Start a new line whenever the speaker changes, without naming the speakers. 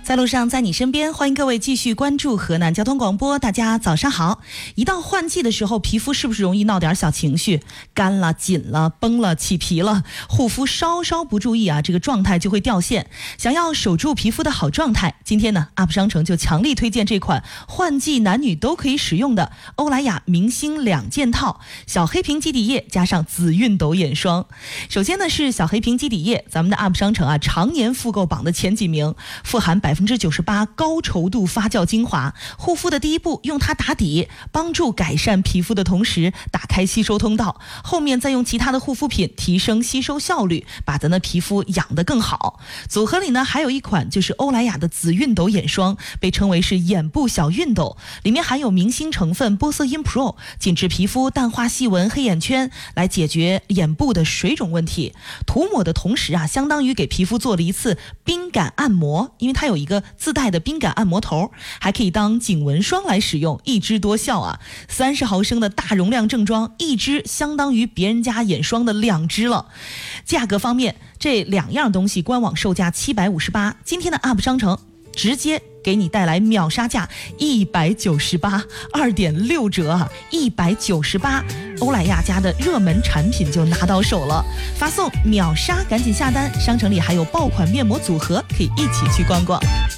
在路上，在你身边，欢迎各位继续关注河南交通广播。大家早上好。一到换季的时候，皮肤是不是容易闹点小情绪，干了、紧了、崩了、起皮了？护肤稍稍不注意啊，这个状态就会掉线。想要守住皮肤的好状态，今天呢 ，UP 商城就强力推荐这款换季男女都可以使用的欧莱雅明星2件套，小黑瓶基底液加上紫熨斗眼霜。首先呢是小黑瓶基底液，咱们的 UP 商城啊常年复购榜的前几名，富含98%高稠度发酵精华，护肤的第一步用它打底，帮助改善皮肤的同时打开吸收通道，后面再用其他的护肤品提升吸收效率，把咱的皮肤养得更好。组合里呢还有一款就是欧莱雅的紫熨斗眼霜，被称为是眼部小熨斗，里面含有明星成分玻色因 Pro， 紧致皮肤，淡化细纹、黑眼圈，来解决眼部的水肿问题。涂抹的同时啊，相当于给皮肤做了一次冰感按摩，因为它有一个自带的冰感按摩头，还可以当颈纹霜来使用，一支多效啊！30毫升的大容量正装，一支相当于别人家眼霜的2支了。价格方面，这2样东西官网售价758，今天的 UP 商城直接给你带来秒杀价198，2.6折啊，198，欧莱雅家的热门产品就拿到手了，发送秒杀，赶紧下单，商城里还有爆款面膜组合可以一起去逛逛。